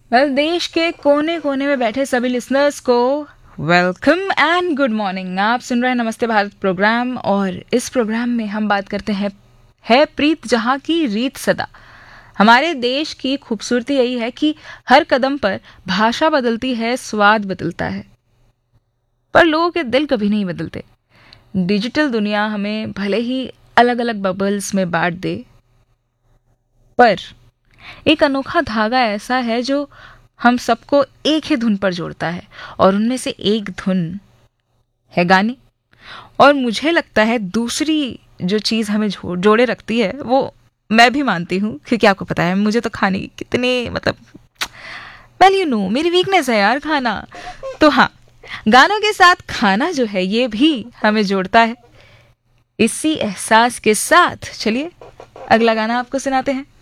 देश के कोने कोने में बैठे सभी लिसनर्स को वेलकम एंड गुड मॉर्निंग। आप सुन रहे हैं नमस्ते भारत प्रोग्राम, और इस प्रोग्राम में हम बात करते हैं है प्रीत जहाँ की रीत सदा। हमारे देश की खूबसूरती यही है कि हर कदम पर भाषा बदलती है, स्वाद बदलता है, पर लोगों के दिल कभी नहीं बदलते। डिजिटल दुनिया हमें भले ही अलग अलग बबल्स में बांट दे, पर एक अनोखा धागा ऐसा है जो हम सबको एक ही धुन पर जोड़ता है, और उनमें से एक धुन है गाने। और मुझे लगता है दूसरी जो चीज़ हमें जोड़े रखती है वो मैं भी मानती हूँ, क्योंकि आपको पता है मुझे तो खाने की कितने वेल यू नो मेरी वीकनेस है यार, खाना। तो हाँ, गानों के साथ खाना जो है ये भी हमें जोड़ता है। इसी एहसास के साथ चलिए अगला गाना आपको सुनाते हैं।